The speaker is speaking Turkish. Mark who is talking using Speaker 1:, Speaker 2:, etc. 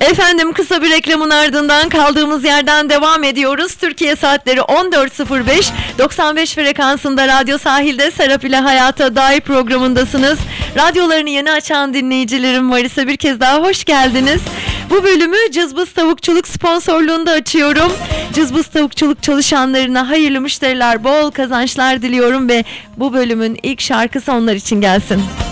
Speaker 1: Efendim, kısa bir reklamın ardından kaldığımız yerden devam ediyoruz. Türkiye saatleri 14.05, 95 frekansında Radyo Sahil'de Serap ile Hayata Dair programındasınız. Radyolarını yeni açan dinleyicilerim var ise bir kez daha hoş geldiniz. Bu bölümü Cızbız Tavukçuluk sponsorluğunda açıyorum. Cızbız Tavukçuluk çalışanlarına hayırlı müşteriler, bol kazançlar diliyorum ve bu bölümün ilk şarkısı onlar için gelsin.